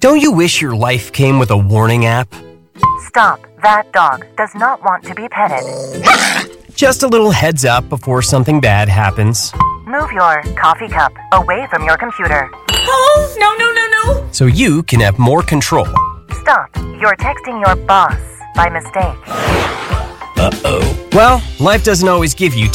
Don't you wish your life came with a warning app? Stop. That dog does not want to be petted. Just a little heads up before something bad happens. Move your coffee cup away from your computer. Oh, no. So you can have more control. Stop. You're texting your boss by mistake. Well, life doesn't always give you